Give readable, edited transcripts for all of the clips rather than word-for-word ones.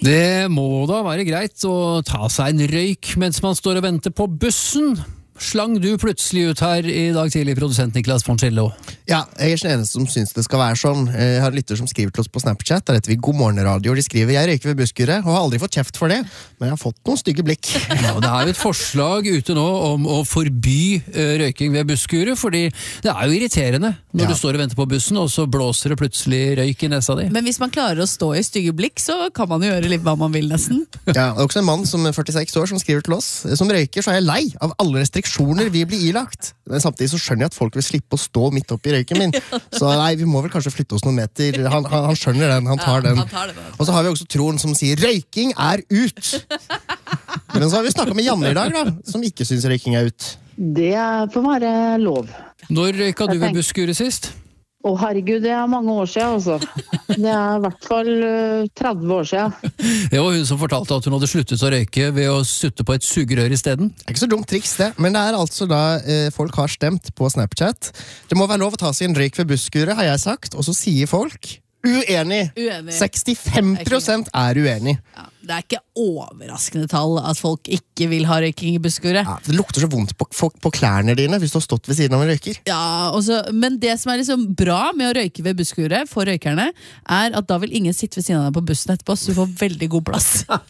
Det må da være greit å ta seg en røyk mens man står og venter på bussen. Slang du plutselig ut her I dag tidlig, produsent Niklas Foncello? Ja, jeg den eneste som synes det skal være sånn. Jeg har en lytter som skriver til oss på Snapchat, der heter vi God Morgen Radio, de skriver, jeg røyker ved busskuret, og har aldri fått kjeft for det, men jeg har fått noen stygge blikk. Ja, det jo et forslag ute nå om å forby røyking ved busskuret, fordi det jo irriterende når du står og venter på bussen, og så blåser det plutselig røyk I nesa di. Men hvis man klarer å stå I stygge blikk, så kan man jo gjøre litt hva man vil nesten. Ja, det også en mann som 46 år som skriver til oss, som røyker, så jeg lei av alle restriksjoner vi blir ilagt. Men samtidig så skjønner jeg at folk vil slippe å stå midt opp I røyken min. Så nei, vi må vel kanskje flytte oss noen meter. Han skjønner den, han tar den. Og så har vi også Trond som sier, røyking ut! Men så har vi snakket med Janne I dag da, som ikke synes røyking ut. Det får være lov. Når røyka du ved busskuret sist? Herregud, det mange år siden altså. Det I hvert fall 30 år siden. Det var hun som fortalte at hun hadde sluttet å røyke ved å sutte på et sugerør I stedet. Det ikke så dumt triks det, men det altså da folk har stemt på Snapchat. Det må være lov å ta seg en røyk ved busskuret, har jeg sagt, og så sier folk uenig. 65% uenig. Ja, det ikke overraskende tall at folk ikke vil ha røyking I busskuret. Ja, det lukter så vondt på klærne dine hvis du har stått ved siden av en røyker. Ja, men det som liksom bra med å røyke ved busskuret for røykerne, at da vil ingen sitte ved siden av deg på bussen etterpå, så du får veldig god plass.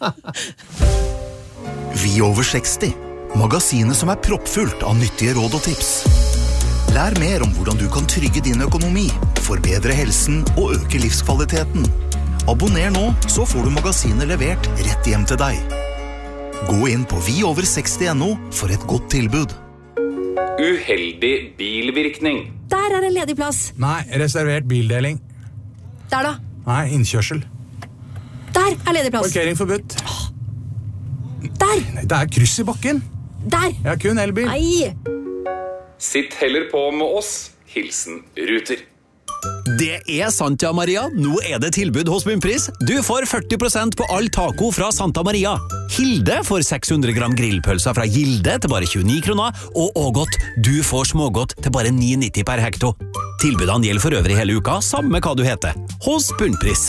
Vi over 60. Magasinet som proppfullt av nyttige råd og tips. Lær mer om hvordan du kan trygge din økonomi, forbedre helsen og øke livskvaliteten. Abonner nå, så får du magasinet levert rett hjem til deg. Gå inn på viover60.no for et godt tilbud. Uheldig bilvirkning. Der det en ledig plass. Nei, reservert bildeling. Der da? Nei, innkjørsel. Der ledig plass. Parkering forbudt. Der. Det kryss I bakken. Der. Jeg har kun elbil. Nei. Sitt heller på med oss. Hilsen Ruter. Det sant, ja, Maria. Nå det tilbud hos Bunnpris. Du får 40% på all taco fra Santa Maria. Hilde får 600 gram grillpølser fra Gilde til bare 29 kroner, og Ågot, du får smågodt til bare 9,90 per hekto. Tilbudene gjelder for øvrig hele uka, samme hva du heter. Hos Bunnpris.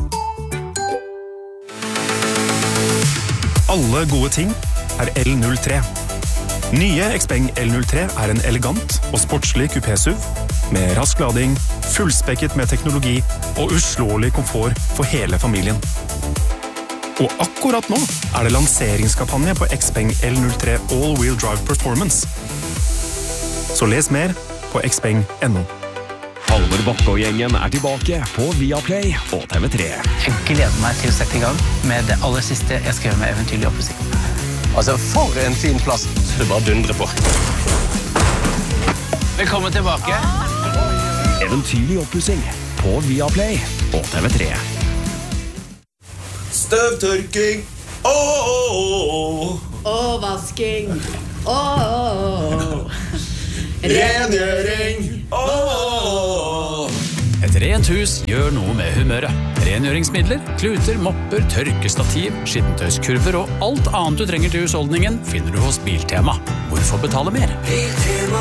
Alle gode ting L03. Nye Xpeng L03 en elegant og sportslig kupé-SUV med rask lading, fullspekket med teknologi og uslåelig komfort for hele familien. Og akkurat nå det lanseringskampanje på Xpeng L03 All-Wheel Drive Performance. Så les mer på xpeng.no. Halvor Bakke og gjengen tilbake på Viaplay og TV3. Jeg gleder meg til å sette I gang med det aller siste jeg skrev med Eventyrlig oppussing. Altså, for en fin plass. Du bare dundrer på. Velkommen tilbake. Eventyrlig oppussing på Viaplay og TV3. Støvtørking. Og vasking. Rengjøring. Et rent hus gjør noe med humøret. Rengjøringsmidler, kluter, mopper, tørkestativ, skittentøyskurver og alt annet du trenger til husholdningen finner du hos Biltema. Hvorfor betale mer? Biltema.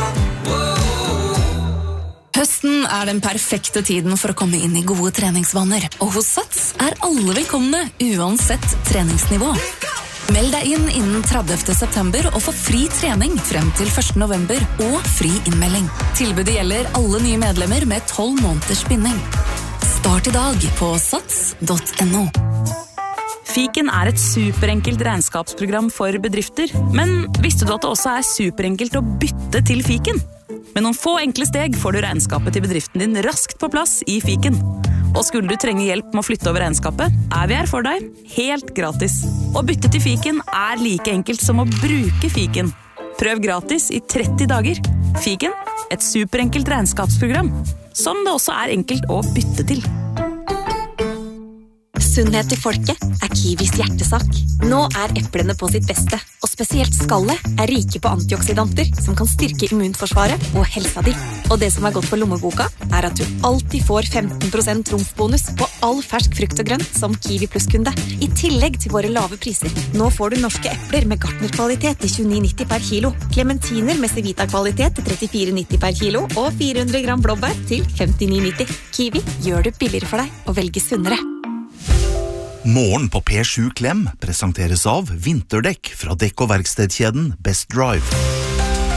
Høsten den perfekte tiden for å komme inn I gode treningsvaner. Og hos Sats alle velkomne, uansett treningsnivå. Meld deg inn innen 30. september og få fri trening frem til 1. november og fri innmelding. Tilbudet gjelder alle nye medlemmer med 12 måneders binding. Start I dag på sats.no. Fiken et superenkelt regnskapsprogram for bedrifter, men visste du at det også superenkelt å bytte til Fiken? Med noen få enkle steg får du regnskapet til bedriften din raskt på plass I Fiken. Og skulle du trenge hjelp med å flytte over regnskapet, vi her for deg, helt gratis. Å bytte til Fiken like enkelt som å bruke Fiken. Prøv gratis I 30 dager. Fiken, et superenkelt regnskapsprogram, som det også enkelt å bytte til. Sunnhet til folket Kiwis hjertesak. Nå eplene på sitt beste, og spesielt skallet rike på antioksidanter som kan styrke immunforsvaret og helsa di. Og det som godt for lommeboka at du alltid får 15% trumfbonus på all fersk frukt og grønt som Kiwi Plus-kunde, I tillegg til våre lave priser. Nå får du norske epler med Gartner-kvalitet til 29,90 per kilo, clementiner med Civita-kvalitet til 34,90 per kilo, og 400 gram blåbær til 59,90. Kiwi gjør det billigere for deg å velge sunnere. Morgen på P7 Klem presenteres av vinterdekk fra dekk- og verkstedkjeden Best Drive.